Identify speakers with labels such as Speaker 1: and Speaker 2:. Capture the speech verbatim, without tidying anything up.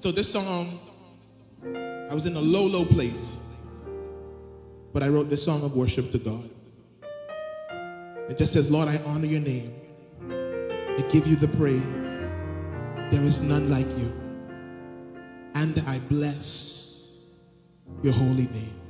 Speaker 1: So this song, I was in a low, low place, but I wrote this song of worship to God. It just says, Lord, I honor your name. I give you the praise. There is none like you. And I bless your holy name.